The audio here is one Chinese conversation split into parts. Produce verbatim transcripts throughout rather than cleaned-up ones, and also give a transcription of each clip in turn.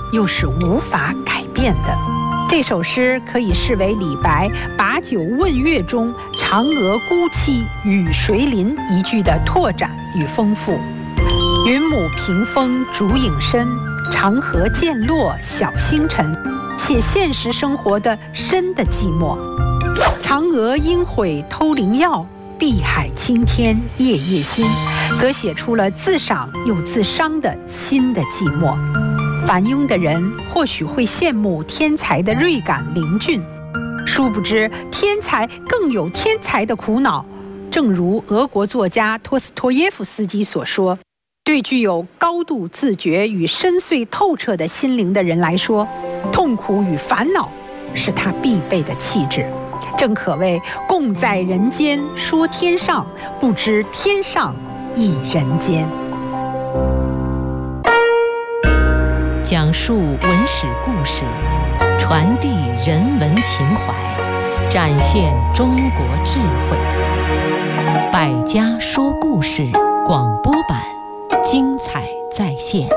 又是无法改变的。这首诗可以视为李白《把酒问月》中嫦娥孤栖与谁邻一句的拓展与丰富。云母屏风烛影深，长河渐落晓星沉，写现实生活的深的寂寞。嫦娥应悔偷灵药，碧海青天夜夜心，则写出了自赏又自伤的心的寂寞。凡庸的人或许会羡慕天才的锐感灵俊，殊不知天才更有天才的苦恼。正如俄国作家托斯托耶夫斯基所说，对具有高度自觉与深邃透彻的心灵的人来说，痛苦与烦恼是他必备的气质。正可谓共在人间说天上，不知天上亦人间。 讲述文史故事，传递人文情怀，展现中国智慧。百家说故事广播版，精彩再现。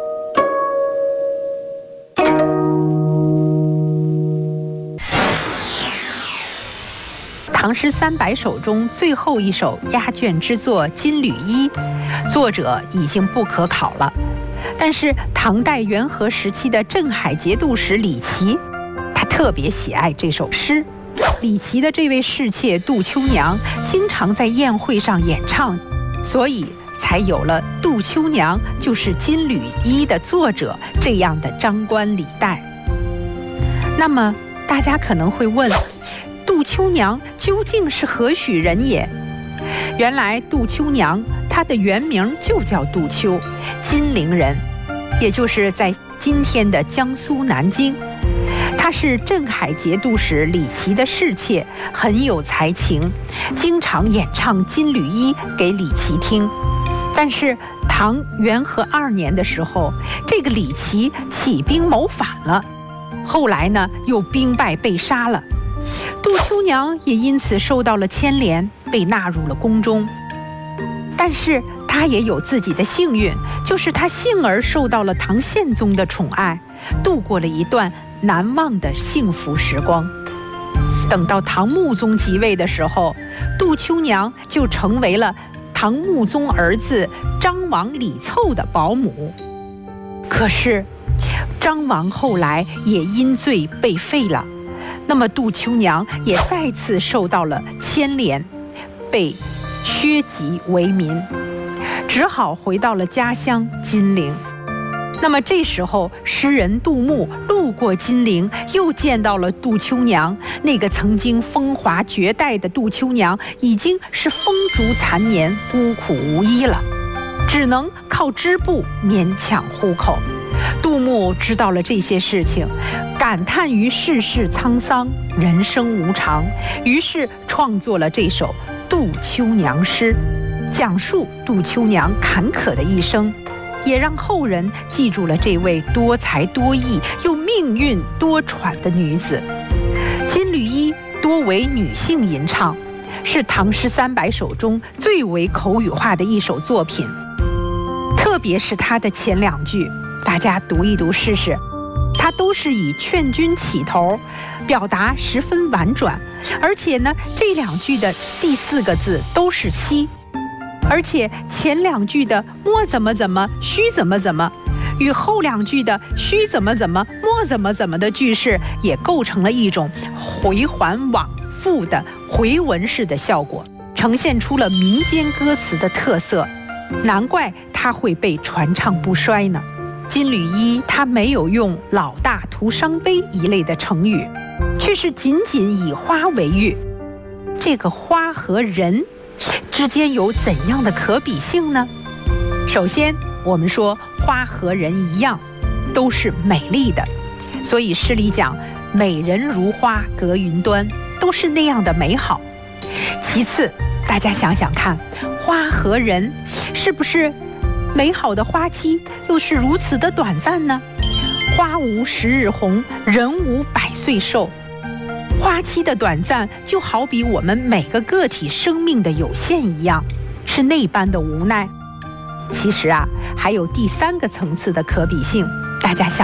唐诗三百首中最后一首压卷之作《金缕衣》，作者已经不可考了。但是唐代元和时期的镇海节度使李琦，他特别喜爱这首诗。李琦的这位侍妾杜秋娘经常在宴会上演唱，所以才有了杜秋娘就是《金缕衣》的作者这样的张冠李戴。那么大家可能会问，杜秋娘究竟是何许人也？原来杜秋娘她的原名就叫杜秋，金陵人，也就是在今天的江苏南京。她是镇海节度使李琦的侍妾，很有才情，经常演唱《金缕衣》给李琦听。但是唐元和二年的时候，这个李琦起兵谋反了，后来呢又兵败被杀了。杜秋娘也因此受到了牵连，被纳入了宫中。但是她也有自己的幸运，就是她幸而受到了唐宪宗的宠爱，度过了一段难忘的幸福时光。等到唐穆宗即位的时候，杜秋娘就成为了唐穆宗儿子张王李凑的保姆。可是张王后来也因罪被废了，那么杜秋娘也再次受到了牵连，被削籍为民，只好回到了家乡金陵。那么这时候诗人杜牧路过金陵，又见到了杜秋娘，那个曾经风华绝代的杜秋娘已经是风烛残年，孤苦无依了，只能靠织布勉强糊口。杜牧知道了这些事情，感叹于世事沧桑，人生无常，于是创作了这首《杜秋娘诗》，讲述杜秋娘坎坷的一生，也让后人记住了这位多才多艺又命运多舛的女子。《金缕衣》多为女性吟唱，是唐诗三百首中最为口语化的一首作品。特别是它的前两句，大家读一读试试，它都是以劝君起头，表达十分婉转，而且呢，这两句的第四个字都是西，而且前两句的摸怎么怎么须怎么怎么，与后两句的须怎么怎么摸怎么怎么的句式，也构成了一种回环往复的回文式的效果，呈现出了民间歌词的特色，难怪它会被传唱不衰呢。金缕衣它没有用老大徒伤悲一类的成语，却是仅仅以花为喻。这个花和人之间有怎样的可比性呢？首先我们说花和人一样，都是美丽的，所以诗里讲美人如花隔云端，都是那样的美好。其次大家想想看，花和人是不是美好的花期又是如此的短暂呢？花无十日红，人无百岁寿。花期的短暂就好比我们每个个体生命的有限一样，是那般的无奈。其实啊，还有第三个层次的可比性，大家想